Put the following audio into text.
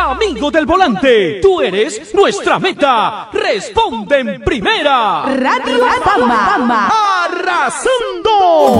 Amigo del volante, tú eres nuestra meta. Responde en primera. Radio Fama. ¡Arrasando!